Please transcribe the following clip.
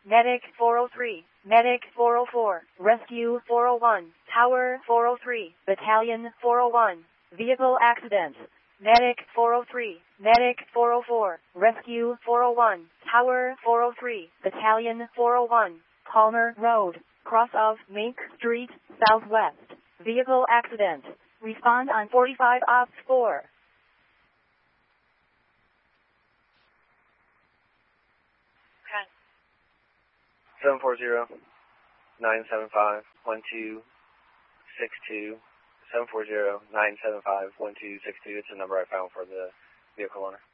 Medic 403, Medic 404, Rescue 401, Tower 403, Battalion 401, Vehicle Accident. Medic 403, Medic 404, Rescue 401, Tower 403, Battalion 401, Palmer Road, cross of Mink Street, Southwest. Vehicle accident. Respond on 45 Ops 4. Okay. 740-975-1262. 740-975-1262. It's the number I found for the vehicle owner.